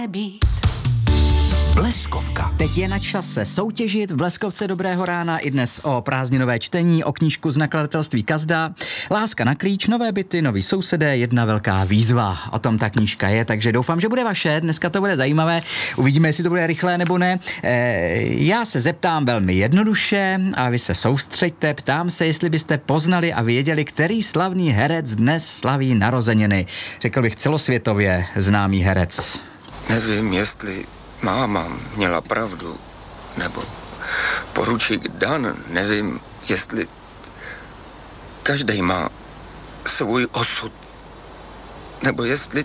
být. Bleskovka. Teď je na čase soutěžit v Bleskovce Dobrého rána i dnes o prázdninové čtení, o knížku z nakladatelství Kazda. Láska na klíč, nové byty, noví sousedé, jedna velká výzva. O tom ta knížka je, takže doufám, že bude vaše. Dneska to bude zajímavé. Uvidíme, jestli to bude rychlé nebo ne. Já se zeptám velmi jednoduše a vy se soustřeďte. Ptám se, jestli byste poznali a věděli, který slavný herec dnes slaví narozeniny. Řekl bych celosvětově známý herec. Nevím, jestli máma měla pravdu, nebo poručík Dan, nevím, jestli každý má svůj osud, nebo jestli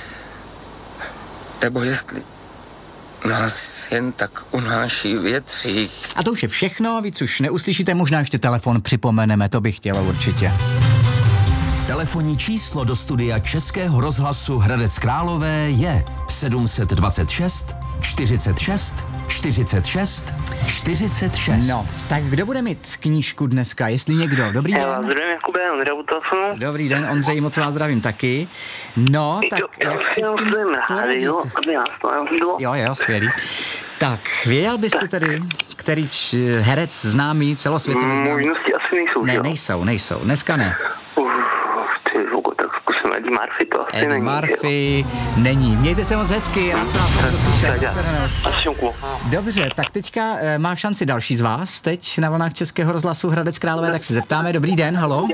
nás jen tak unáší větřík. A to už je všechno, víc už neuslyšíte, možná ještě telefon připomeneme, to bych chtěla určitě. Telefonní číslo do studia Českého rozhlasu Hradec Králové je 726 46 46 46. No, tak kdo bude mít knížku dneska, jestli někdo? Dobrý den. Já vás zdravím, Jakube, Ondra u telefonu. Dobrý den, Ondřej, moc vás zdravím taky. No, tak jak si s tím poradit? Jo, skvělý. Tak, věděl byste tedy, který herec známý, celosvětově známý? Možnosti asi nejsou, Ne, jo? nejsou. Dneska ne. Tak zkusím Eddie Murphy, to asi Eddie není. Murphy není. Mějte se moc hezky, rád se vás slyšel. Dobře, tak teďka má šanci další z vás, teď na vlnách Českého rozhlasu Hradec Králové, tak se zeptáme. Dobrý den, halo?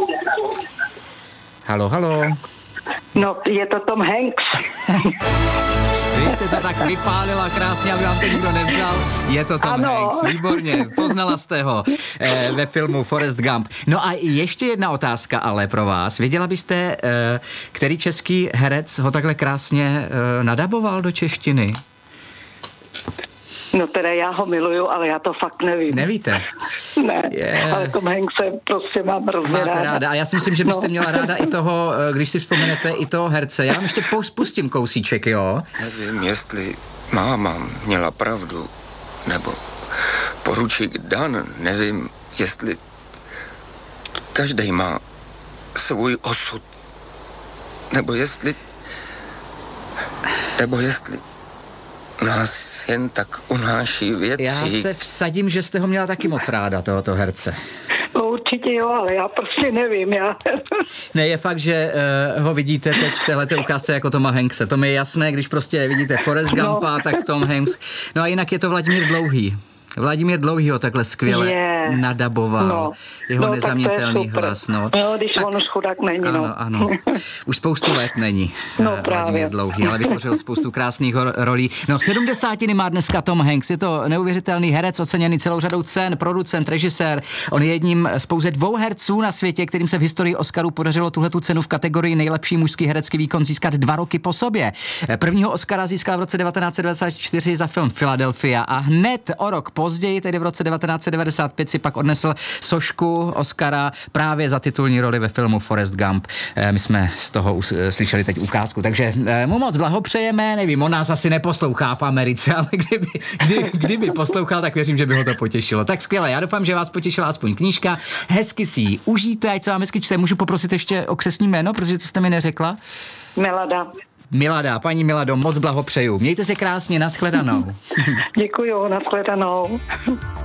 Halo? No, je to Tom Hanks. Vy jste to tak vypálila krásně, aby vám to nikdo nevzal. Je to Tom Hanks, výborně, poznala jste ho ve filmu Forrest Gump. No a ještě jedna otázka ale pro vás. Věděla byste, který český herec ho takhle krásně nadaboval do češtiny? No teda já ho miluju, ale já to fakt nevím. Nevíte? Ne, ale Tom Hanks se prostě mám hrozně ráda. A já si myslím, že byste měla ráda i toho, když si vzpomenete, i toho herce. Já vám ještě pustím kousíček, jo? Nevím, jestli máma měla pravdu, nebo poručík Dan, nevím, jestli každý má svůj osud, nebo jestli nás jen tak unáší větřík. Já se vsadím, že jste ho měla taky moc ráda, tohoto herce. No, určitě jo, ale já prostě nevím. Ne, je fakt, že ho vidíte teď v téhleté ukázce jako Toma Hankse. To mi je jasné, když prostě vidíte Forrest Gumpa, tak Tom Hanks. No a jinak je to Vladimír Dlouhý. Vladimír Dlouhý ho takhle skvěle nadaboval. Jeho nezaměnitelný hlas. No, když on už chudák není. Ano. Už spoustu let není Vladimír Dlouhý, ale vytvořil spoustu krásných rolí. No, 70 má dneska Tom Hanks. Je to neuvěřitelný herec, oceněný celou řadou cen, producent, režisér. On je jedním z pouze 2 herců na světě, kterým se v historii Oscarů podařilo tuhletu cenu v kategorii nejlepší mužský herecký výkon získat 2 roky po sobě. Prvního Oscara získal v roce 1994 za film Philadelphia a hned o rok později, tedy v roce 1995, si pak odnesl sošku Oscara právě za titulní roli ve filmu Forrest Gump. My jsme z toho slyšeli teď ukázku, takže mu moc blahopřejeme, nevím, on nás asi neposlouchá v Americe, ale kdyby poslouchal, tak věřím, že by ho to potěšilo. Tak skvěle, já doufám, že vás potěšila aspoň knížka. Hezky si ji užijte, ať se vám hezky čte. Můžu poprosit ještě o křestní jméno, protože to jste mi neřekla? Milada, paní Milado, moc blahopřeju. Mějte se krásně, nashledanou. Děkuju, nashledanou.